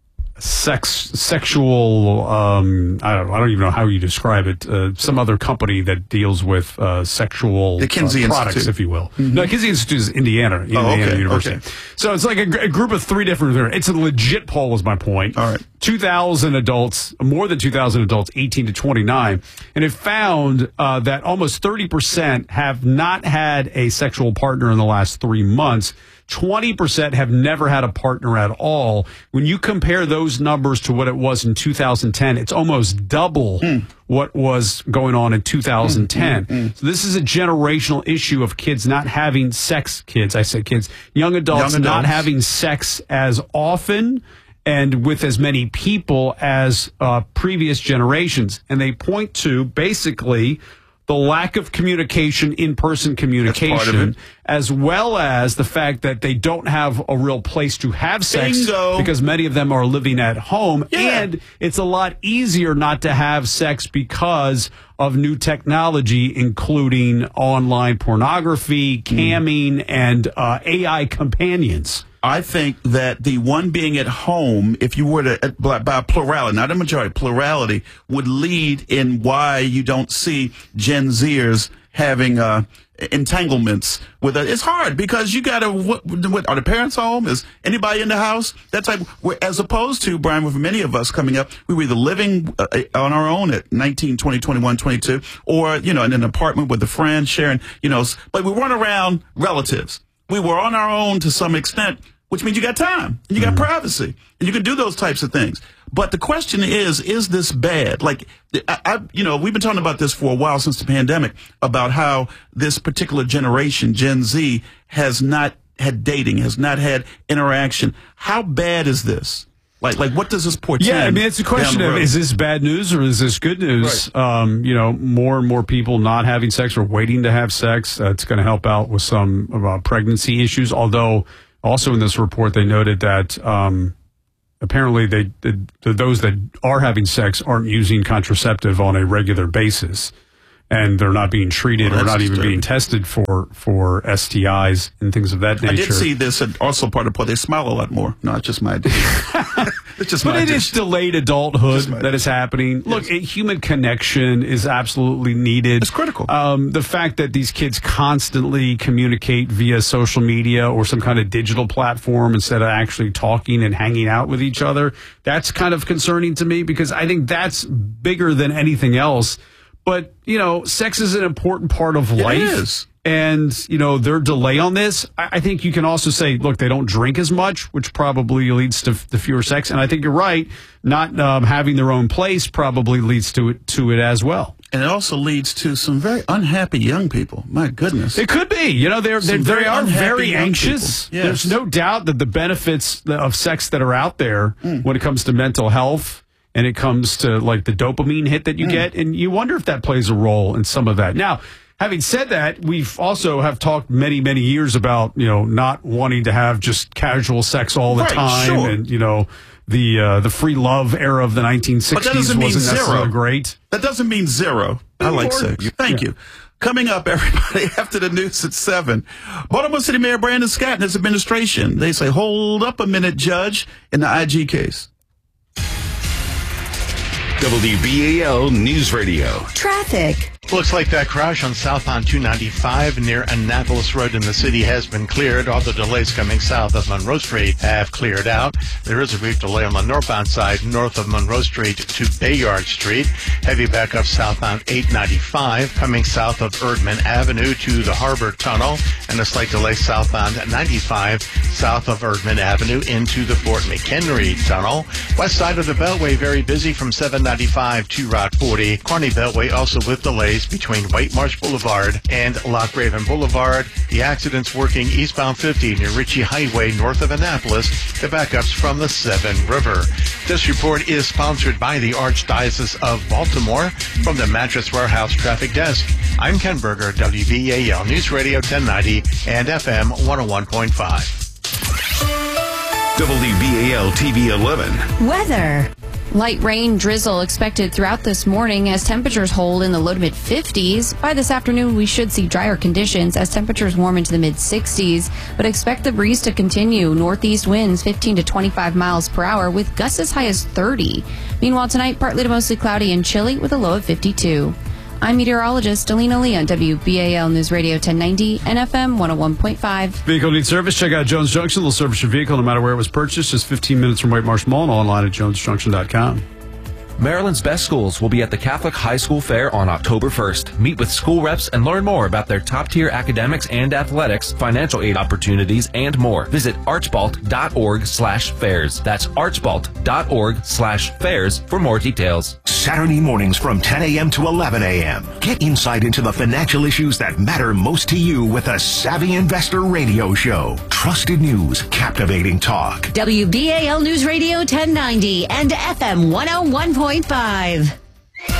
sex sexual um, I don't I don't even know how you describe it. Uh, some other company that deals with uh, sexual The Kinsey uh, products, Institute. if you will. Mm-hmm. No, Kinsey Institute is Indiana, Indiana Oh, okay, University. okay. So it's like a, gr- a group of three different. It's a legit poll, is my point. All right. Two thousand adults, more than two thousand adults, eighteen to twenty-nine, and it found uh, that almost thirty percent have not had a sexual partner in the last three months. twenty percent have never had a partner at all. When you compare those numbers to what it was in two thousand ten, it's almost double mm. what was going on in two thousand ten. Mm, mm, mm. So this is a generational issue of kids not having sex. Kids, I say kids, young adults, young adults. not having sex as often and with as many people as uh, previous generations. And they point to basically the lack of communication, in-person communication, as well as the fact that they don't have a real place to have sex Bingo. because many of them are living at home. Yeah. And it's a lot easier not to have sex because of new technology, including online pornography, camming, and uh, A I companions. I think that the one being at home, if you were to, by plurality, not a majority, plurality, would lead in why you don't see Gen Zers having uh, entanglements with it. It's hard because you got to, what, what, are the parents home? Is anybody in the house? That type, as opposed to, Brian, with many of us coming up, we were either living uh, on our own at nineteen, twenty, twenty-one, twenty-two, or, you know, in an apartment with a friend sharing, you know, but we weren't around relatives. We were on our own to some extent, which means you got time and you got mm-hmm. privacy and you can do those types of things. But the question is, is this bad? Like, I, I, you know, we've been talking about this for a while since the pandemic about how this particular generation, Gen Z, has not had dating, has not had interaction. How bad is this? Like, like what does this portend? Yeah, I mean, it's a question of, is this bad news or is this good news? Right. Um, you know, more and more people not having sex or waiting to have sex. Uh, it's going to help out with some uh, pregnancy issues, although also in this report, they noted that um, apparently they, they, those that are having sex aren't using contraceptive on a regular basis, and they're not being treated well, or not even being tested for, for S T Is and things of that nature. I did see this, and also part of the point, they smile a lot more. No, it's just my idea. It's just but my it idea. is delayed adulthood that is happening. Yes. Look, a human connection is absolutely needed. It's critical. Um, the fact that these kids constantly communicate via social media or some kind of digital platform instead of actually talking and hanging out with each other, that's kind of concerning to me because I think that's bigger than anything else. But, you know, sex is an important part of life. It is. And, you know, their delay on this, I, I think you can also say, look, they don't drink as much, which probably leads to, to fewer sex. And I think you're right. Not um, having their own place probably leads to it, to it as well. And it also leads to some very unhappy young people. My goodness. It could be. You know, they're, they're, they are very anxious. Yes. There's no doubt that the benefits of sex that are out there mm. when it comes to mental health, and it comes to like the dopamine hit that you mm. get, and you wonder if that plays a role in some of that. Now, having said that, we've also have talked many, many years about, you know, not wanting to have just casual sex all the right, time, sure. and you know, the uh, the free love era of the nineteen sixties wasn't necessarily great. That doesn't mean zero. I like sex. Thank yeah. you. Coming up, everybody, after the news at seven, Baltimore City Mayor Brandon Scott and his administration, they say, hold up a minute, Judge, in the I G case. W B A L News Radio. Traffic. Looks like that crash on southbound two ninety-five near Annapolis Road in the city has been cleared. All the delays coming south of Monroe Street have cleared out. There is a brief delay on the northbound side north of Monroe Street to Bayard Street. Heavy backup southbound eight ninety-five coming south of Erdman Avenue to the Harbor Tunnel, and a slight delay southbound ninety-five south of Erdman Avenue into the Fort McHenry Tunnel. West side of the Beltway very busy from seven ninety-five to Route forty. Kearney Beltway also with delays between White Marsh Boulevard and Loch Raven Boulevard. The accidents working eastbound fifty near Ritchie Highway north of Annapolis. The backups from the Severn River. This report is sponsored by the Archdiocese of Baltimore. From the Mattress Warehouse Traffic Desk, I'm Ken Berger, W B A L News Radio ten ninety and F M one oh one point five. W B A L T V eleven. Weather. Light rain drizzle expected throughout this morning as temperatures hold in the low to mid fifties. By this afternoon, we should see drier conditions as temperatures warm into the mid sixties, but expect the breeze to continue. Northeast winds fifteen to twenty-five miles per hour with gusts as high as thirty. Meanwhile, tonight, partly to mostly cloudy and chilly with a low of fifty-two. I'm meteorologist Alina Lee on W B A L News Radio ten ninety and F M one oh one point five. Vehicle needs service? Check out Jones Junction. They'll service your vehicle no matter where it was purchased. Just fifteen minutes from White Marsh Mall and online at jones junction dot com. Maryland's best schools will be at the Catholic High School Fair on October first. Meet with school reps and learn more about their top-tier academics and athletics, financial aid opportunities, and more. Visit archbalt.org slash fairs. That's archbalt.org slash fairs for more details. Saturday mornings from ten a.m. to eleven a.m. Get insight into the financial issues that matter most to you with a Savvy Investor Radio Show. Trusted news, captivating talk. W B A L News Radio ten ninety and F M one oh one point five.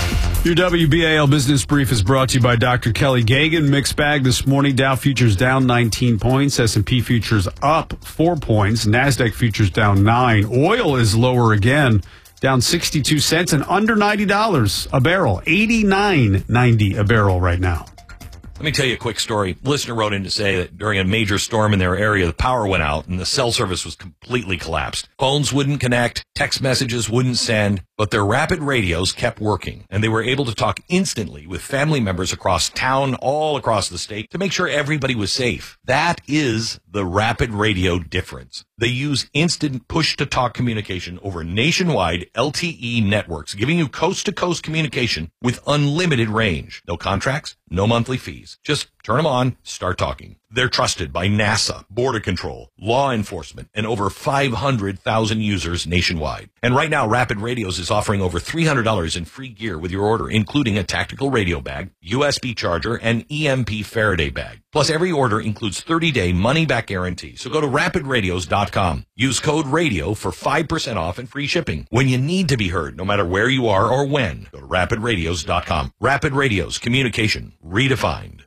Your W B A L Business Brief is brought to you by Doctor Kelly Gagan. Mixed bag this morning. Dow futures down nineteen points. S and P futures up four points. NASDAQ futures down nine. Oil is lower again, down sixty-two cents and under ninety dollars a barrel. eighty-nine ninety a barrel right now. Let me tell you a quick story. A listener wrote in to say that during a major storm in their area, the power went out and the cell service was completely collapsed. Phones wouldn't connect, text messages wouldn't send, but their rapid radios kept working, and they were able to talk instantly with family members across town, all across the state, to make sure everybody was safe. That is the rapid radio difference. They use instant push-to-talk communication over nationwide L T E networks, giving you coast-to-coast communication with unlimited range. No contracts, no monthly fees. Just turn them on, start talking. They're trusted by NASA, Border Control, law enforcement, and over five hundred thousand users nationwide. And right now, Rapid Radios is offering over three hundred dollars in free gear with your order, including a tactical radio bag, U S B charger, and E M P Faraday bag. Plus, every order includes thirty-day money-back guarantee. So go to rapid radios dot com. Use code RADIO for five percent off and free shipping. When you need to be heard, no matter where you are or when, go to rapid radios dot com. Rapid Radios, communication redefined.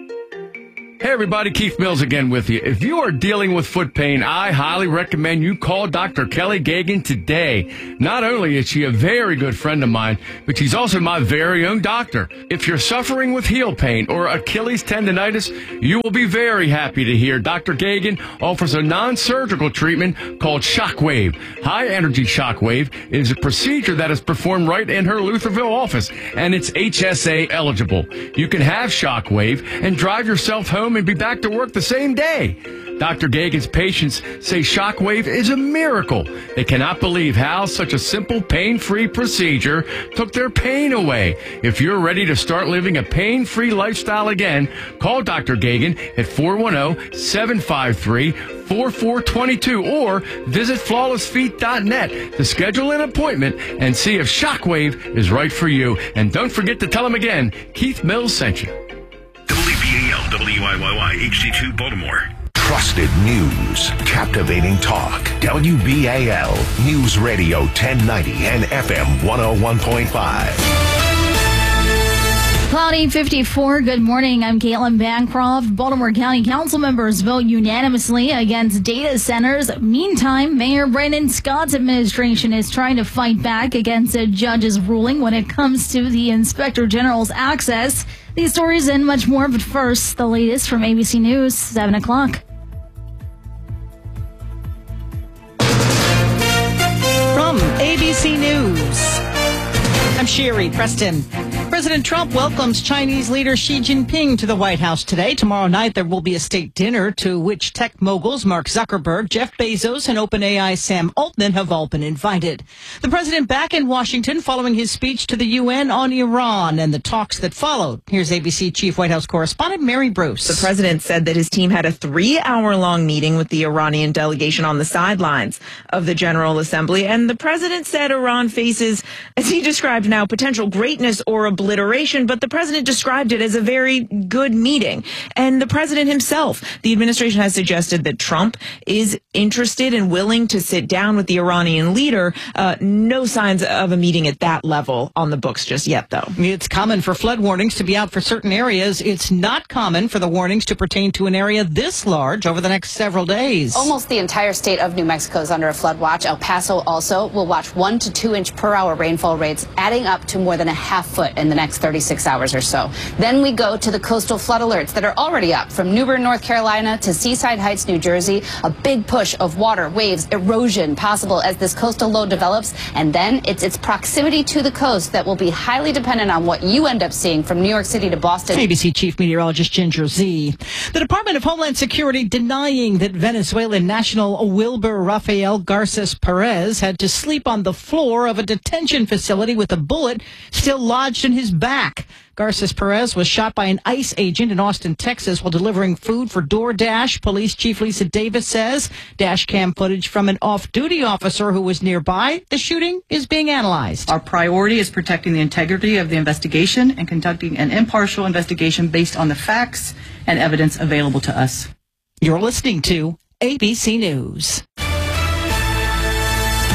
Hey everybody, Keith Mills again with you. If you are dealing with foot pain, I highly recommend you call Doctor Kelly Gagan today. Not only is she a very good friend of mine, but she's also my very own doctor. If you're suffering with heel pain or Achilles tendonitis, you will be very happy to hear Doctor Gagan offers a non-surgical treatment called Shockwave. High energy Shockwave is a procedure that is performed right in her Lutherville office, and it's H S A eligible. You can have Shockwave and drive yourself home and be back to work the same day. Doctor Gagan's patients say Shockwave is a miracle. They cannot believe how such a simple, pain-free procedure took their pain away. If you're ready to start living a pain-free lifestyle again, call Doctor Gagan at four one zero, seven five three, four four two two or visit flawless feet dot net to schedule an appointment and see if Shockwave is right for you. And don't forget to tell him again, Keith Mills sent you. W B A L W I Y Y H D two Baltimore. Trusted news, captivating talk. W B A L News Radio ten ninety and F M one oh one point five. Cloudy fifty-four. Good morning. I'm Caitlin Bancroft. Baltimore County Council members vote unanimously against data centers. Meantime, Mayor Brandon Scott's administration is trying to fight back against a judge's ruling when it comes to the Inspector General's access. These stories and much more, but first, the latest from A B C News, seven o'clock. From A B C News, I'm Sherry Preston. President Trump welcomes Chinese leader Xi Jinping to the White House today. Tomorrow night, there will be a state dinner to which tech moguls Mark Zuckerberg, Jeff Bezos, and OpenAI Sam Altman have all been invited. The president back in Washington following his speech to the U N on Iran and the talks that followed. Here's A B C Chief White House correspondent Mary Bruce. The president said that his team had a three-hour-long meeting with the Iranian delegation on the sidelines of the General Assembly, and the president said Iran faces, as he described now, potential greatness or obliteration, but the president described it as a very good meeting. And the president himself, the administration has suggested that Trump is interested and willing to sit down with the Iranian leader. Uh, no signs of a meeting at that level on the books just yet, though. It's common for flood warnings to be out for certain areas. It's not common for the warnings to pertain to an area this large over the next several days. Almost the entire state of New Mexico is under a flood watch. El Paso also will watch one to two inch per hour rainfall rates, adding up to more than a half foot in the next thirty-six hours or so. Then we go to the coastal flood alerts that are already up from New Bern, North Carolina to Seaside Heights, New Jersey. A big push of water, waves, erosion possible as this coastal low develops. And then it's its proximity to the coast that will be highly dependent on what you end up seeing from New York City to Boston. A B C Chief Meteorologist Ginger Z. The Department of Homeland Security denying that Venezuelan national Wilber Rafael Garces Perez had to sleep on the floor of a detention facility with a bullet still lodged in his back. Garces Perez was shot by an ICE agent in Austin, Texas, while delivering food for DoorDash. Police Chief Lisa Davis says dash cam footage from an off-duty officer who was nearby. The shooting is being analyzed. Our priority is protecting the integrity of the investigation and conducting an impartial investigation based on the facts and evidence available to us. You're listening to A B C News.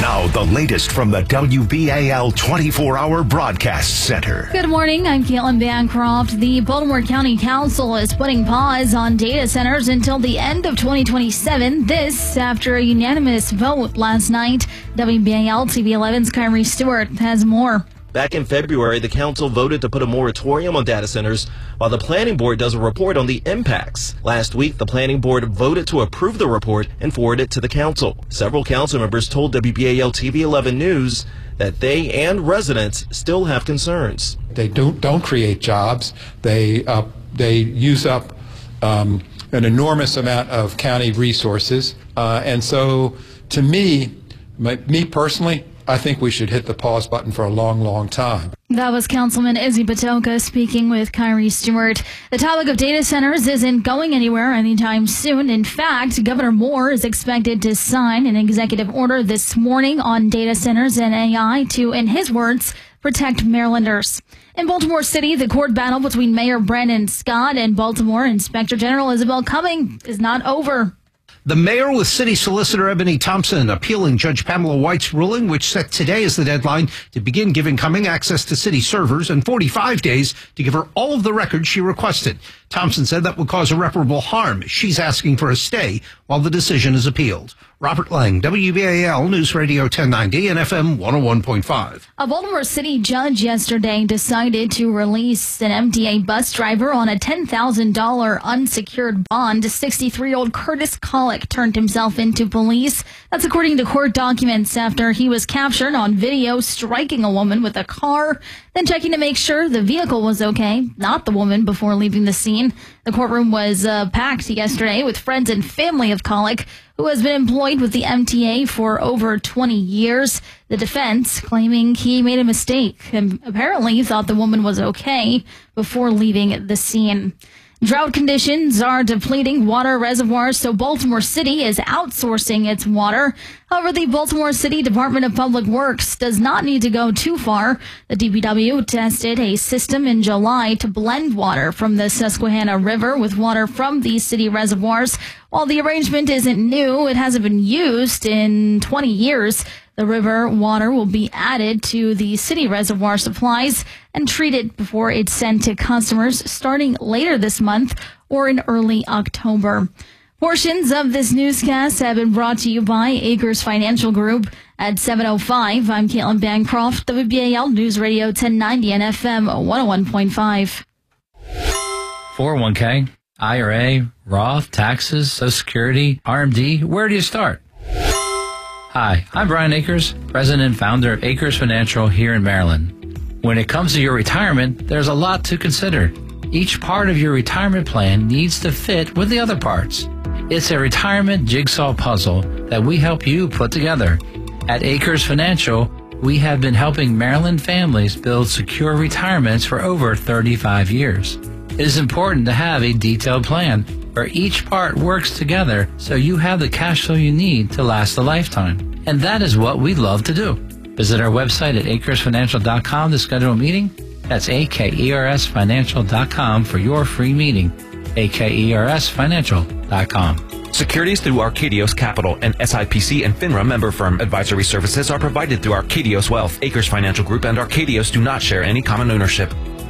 Now, the latest from the W B A L twenty-four hour Broadcast Center. Good morning. I'm Caitlin Bancroft. The Baltimore County Council is putting pause on data centers until the end of twenty twenty-seven. This after a unanimous vote last night. W B A L T V eleven's Kyrie Stewart has more. Back in February, the council voted to put a moratorium on data centers while the planning board does a report on the impacts. Last week, the planning board voted to approve the report and forward it to the council. Several council members told W B A L T V eleven News that they and residents still have concerns. They don't don't create jobs. They uh, they use up um, an enormous amount of county resources, uh, and so to me, my, me personally, I think we should hit the pause button for a long, long time. That was Councilman Izzy Patoka speaking with Kyrie Stewart. The topic of data centers isn't going anywhere anytime soon. In fact, Governor Moore is expected to sign an executive order this morning on data centers and A I to, in his words, protect Marylanders. In Baltimore City, the court battle between Mayor Brandon Scott and Baltimore Inspector General Isabel Cumming is not over. The mayor with city solicitor Ebony Thompson appealing Judge Pamela White's ruling, which set today as the deadline to begin giving Cumming access to city servers and forty-five days to give her all of the records she requested. Thompson said that would cause irreparable harm. She's asking for a stay while the decision is appealed. Robert Lang, W B A L News Radio ten ninety and F M one oh one point five. A Baltimore City judge yesterday decided to release an M T A bus driver on a ten thousand dollars unsecured bond. sixty-three-year-old Curtis Collick turned himself into police. That's according to court documents after he was captured on video striking a woman with a car, then checking to make sure the vehicle was okay, not the woman, before leaving the scene. The courtroom was uh, packed yesterday with friends and family of Collick, who has been employed with the M T A for over twenty years. The defense claiming he made a mistake and apparently thought the woman was okay before leaving the scene. Drought conditions are depleting water reservoirs, so Baltimore City is outsourcing its water. However, the Baltimore City Department of Public Works does not need to go too far. The D P W tested a system in July to blend water from the Susquehanna River with water from these city reservoirs. While the arrangement isn't new, it hasn't been used in twenty years. The river water will be added to the city reservoir supplies and treated before it's sent to customers starting later this month or in early October. Portions of this newscast have been brought to you by Acres Financial Group at seven oh five. I'm Caitlin Bancroft, W B A L News Radio ten ninety and F M one oh one point five. four oh one k, I R A, Roth, taxes, Social Security, R M D. Where do you start? Hi, I'm Brian Akers, president and founder of Acres Financial here in Maryland. When it comes to your retirement, there's a lot to consider. Each part of your retirement plan needs to fit with the other parts. It's a retirement jigsaw puzzle that we help you put together. At Acres Financial, we have been helping Maryland families build secure retirements for over thirty-five years. It is important to have a detailed plan where each part works together so you have the cash flow you need to last a lifetime. And that is what we love to do. Visit our website at acres financial dot com to schedule a meeting. That's A K E R S financial dot com for your free meeting. A K E R S financial dot com. Securities through Arcadios Capital, an S I P C and FINRA member firm. Advisory services are provided through Arcadios Wealth. Acres Financial Group and Arcadios do not share any common ownership.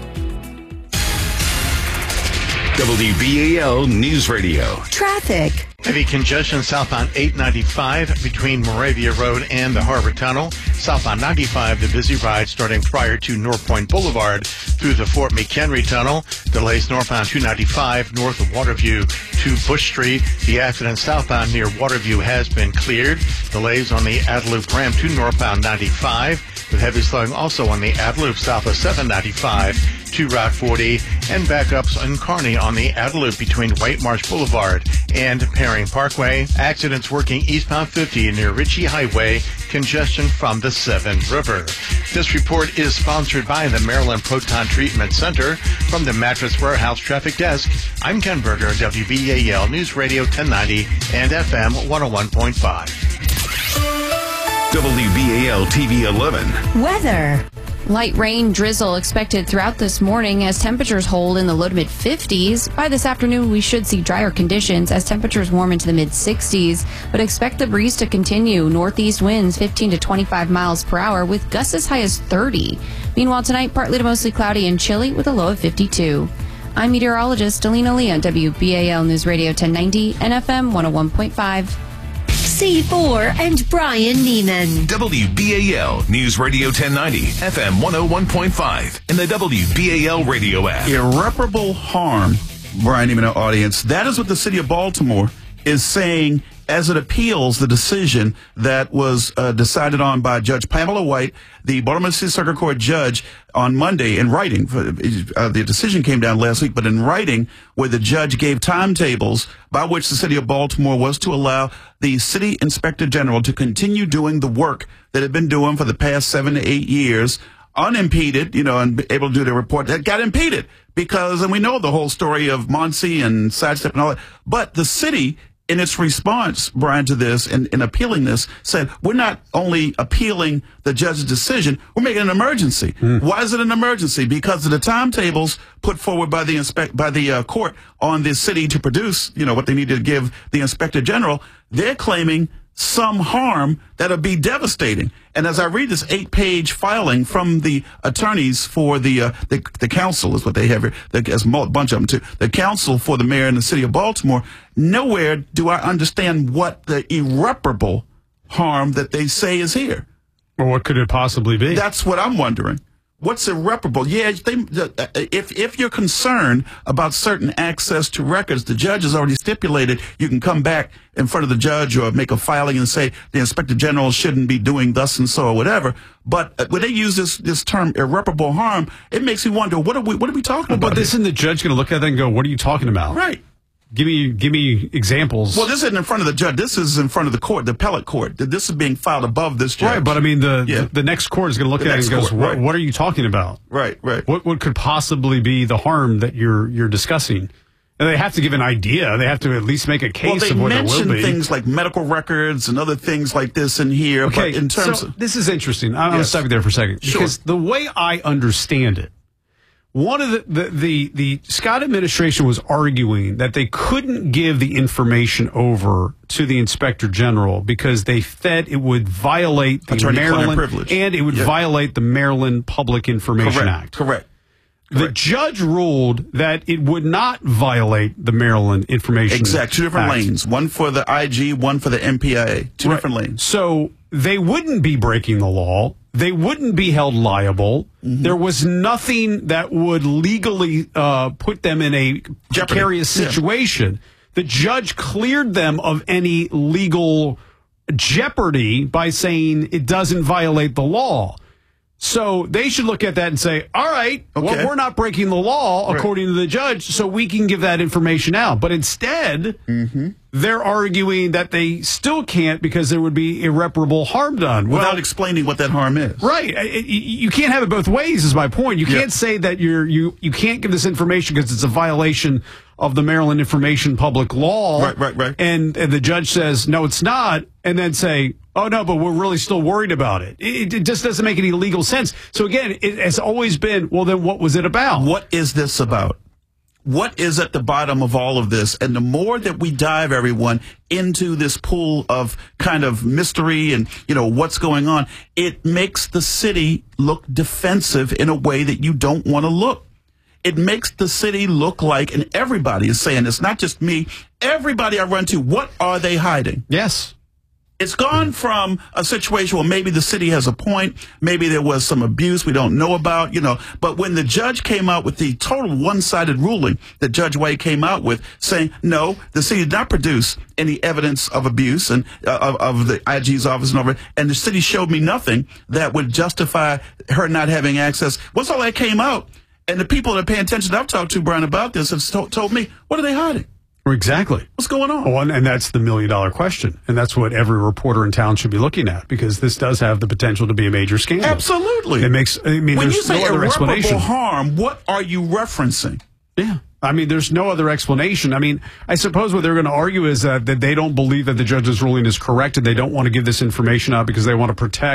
W B A L News Radio. Traffic. Heavy congestion southbound eight ninety-five between Moravia Road and the Harbor Tunnel. Southbound ninety-five, the busy ride starting prior to North Point Boulevard through the Fort McHenry Tunnel. Delays northbound two ninety-five north of Waterview to Bush Street. The accident southbound near Waterview has been cleared. Delays on the Adelup ramp to northbound ninety-five, with heavy slowing also on the Adelup south of seven ninety-five to Route forty, and backups in Kearney on the Adelup between White Marsh Boulevard and Perring Parkway. Accidents working eastbound fifty near Ritchie Highway. Congestion from the Severn River. This report is sponsored by the Maryland Proton Treatment Center. From the Mattress Warehouse Traffic Desk, I'm Ken Berger, W B A L News Radio ten ninety and F M one oh one point five. W B A L T V eleven. Weather. Light rain drizzle expected throughout this morning as temperatures hold in the low to mid fifties. By this afternoon, we should see drier conditions as temperatures warm into the mid sixties, but expect the breeze to continue. Northeast winds fifteen to twenty-five miles per hour with gusts as high as thirty. Meanwhile, tonight, partly to mostly cloudy and chilly with a low of fifty-two. I'm meteorologist Delina Lee on W B A L News Radio ten ninety and F M one oh one point five. C four and Brian Neiman. W B A L News Radio ten ninety, F M one oh one point five, and the W B A L radio app. Irreparable harm, Brian Neiman, our audience. That is what the city of Baltimore is saying as it appeals the decision that was uh, decided on by Judge Pamela White, the Baltimore City Circuit Court judge, on Monday in writing. Uh, the decision came down last week, but in writing, where the judge gave timetables by which the city of Baltimore was to allow the city inspector general to continue doing the work that had been doing for the past seven to eight years, unimpeded, you know, and able to do the report. That got impeded because, and we know the whole story of Muncie and Sidestep and all that, but the city, in its response, Brian, to this, and in, in appealing this, said, we're not only appealing the judge's decision, we're making an emergency. Mm. Why is it an emergency? Because of the timetables put forward by the inspect by the uh, court on the city to produce, you know, what they needed to give the inspector general. They're claiming some harm that'll be devastating. And as I read this eight-page filing from the attorneys for the uh, the, the council, is what they have here, there's a bunch of them too, the council for the mayor in the city of Baltimore, nowhere do I understand what the irreparable harm that they say is here. Well, what could it possibly be? That's what I'm wondering. What's irreparable? Yeah, they, if if you're concerned about certain access to records, the judge has already stipulated you can come back in front of the judge or make a filing and say the inspector general shouldn't be doing thus and so or whatever. But when they use this this term irreparable harm, it makes me wonder, what are we what are we talking well, about? But isn't the judge going to look at that and go, what are you talking about? Right. Give me, give me examples. Well, this isn't in front of the judge. This is in front of the court, the appellate court. This is being filed above this judge. Right, but I mean, the yeah. the, the next court is going to look the at it and goes, court, what, right. what are you talking about? Right, right. What what could possibly be the harm that you're you're discussing? And they have to give an idea. They have to at least make a case well, of what there will be. They mention things like medical records and other things like this in here. Okay, but in terms so of this is interesting. I'm going to yes. stop you there for a second Sure. because the way I understand it. One of the, the, the, the Scott administration was arguing that they couldn't give the information over to the inspector general because they said it would violate the Attorney-client Maryland privilege. and it would yeah. violate the Maryland Public Information Correct. Act. Correct. The Correct. judge ruled that it would not violate the Maryland Information Exact. Two different Act. lanes. One for the I G, one for the M P I A. Two Right. different lanes. So they wouldn't be breaking the law. They wouldn't be held liable. Mm-hmm. There was nothing that would legally uh, put them in a precarious Jeopardy. situation. Yeah. The judge cleared them of any legal jeopardy by saying it doesn't violate the law. So they should look at that and say, all right, okay. well, we're not breaking the law right. according to the judge, so we can give that information out. But instead, mm-hmm. they're arguing that they still can't because there would be irreparable harm done. Without well, explaining what that harm is. Right. You can't have it both ways is my point. You can't yeah. say that you're, you, you can't give this information because it's a violation of the Maryland Information Public Law. Right, right, right. And, and the judge says, no, it's not. And then say, oh, no, but we're really still worried about it. It, it just doesn't make any legal sense. So, again, it has always been, well, then what was it about? What is this about? What is at the bottom of all of this? And the more that we dive, everyone, into this pool of kind of mystery and, you know, what's going on, it makes the city look defensive in a way that you don't want to look. It makes the city look like, and everybody is saying this, not just me, everybody I run to, what are they hiding? Yes. It's gone from a situation where maybe the city has a point, maybe there was some abuse we don't know about, you know, but when the judge came out with the total one-sided ruling that Judge White came out with, saying, no, the city did not produce any evidence of abuse and uh, of, of the I G's office and over, and the city showed me nothing that would justify her not having access. Once all that came out, and the people that pay attention that I've talked to, Brian, about this have to- told me, what are they hiding? Exactly. What's going on? Oh, and, and that's the million dollar question. And that's what every reporter in town should be looking at, because this does have the potential to be a major scandal. Absolutely. It makes, I mean, when there's you say no other irreparable explanation. harm, what are you referencing? Yeah. I mean, there's no other explanation. I mean, I suppose what they're going to argue is uh, that they don't believe that the judge's ruling is correct and they don't want to give this information out because they want to protect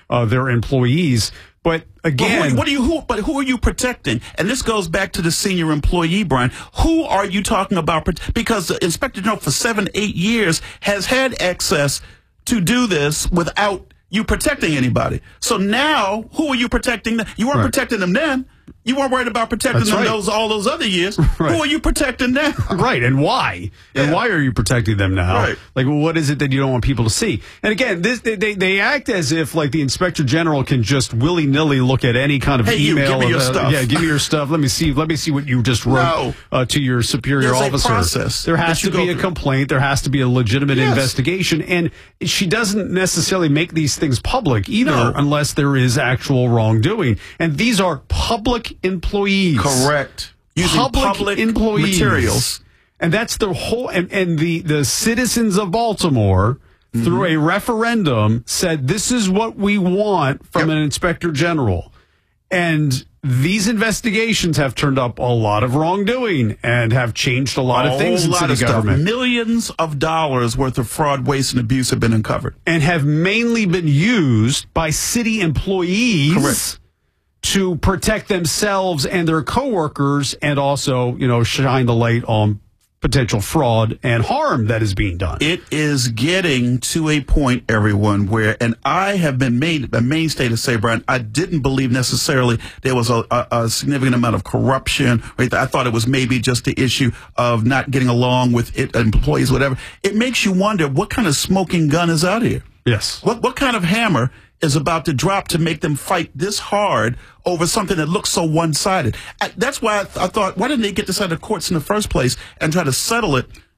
uh, their employees. But again, who, what do you? Who, but who are you protecting? And this goes back to the senior employee, Brian. Who are you talking about? Because the Inspector General for seven, eight years has had access to do this without you protecting anybody. So now, who are you protecting? You weren't right. protecting them then. You weren't worried about protecting That's them right. those all those other years. Right. Who are you protecting now? Right, and why? Yeah. And why are you protecting them now? Right. Like, what is it that you don't want people to see? And again, this they they, they act as if like the Inspector General can just willy nilly look at any kind of Hey, you, email. give me your of, uh, stuff. Yeah, give me your stuff. Let me see. Let me see what you just wrote No. uh, to your superior There's a officer. process there has that you to be go a through. complaint. There has to be a legitimate Yes. investigation, and she doesn't necessarily make these things public either, No. unless there is actual wrongdoing. And these are public employees. Correct. Using public, public employees. materials. And that's the whole, and, and the, the citizens of Baltimore, Mm-hmm. through a referendum, said this is what we want from Yep. an inspector general. And these investigations have turned up a lot of wrongdoing and have changed a lot a of things in whole lot city of stuff. government. Millions of dollars worth of fraud, waste, and abuse have been uncovered. And have mainly been used by city employees. Correct. To protect themselves and their coworkers, and also, you know, shine the light on potential fraud and harm that is being done. It is getting to a point, everyone, where, and I have been made a mainstay to say, Brian, I didn't believe necessarily there was a, a, a significant amount of corruption. Right? I thought it was maybe just the issue of not getting along with it, employees, whatever. It makes you wonder what kind of smoking gun is out here. Yes. What what kind of hammer is about to drop to make them fight this hard over something that looks so one-sided? I, that's why I, th- I thought, why didn't they get this out of the courts in the first place and try to settle it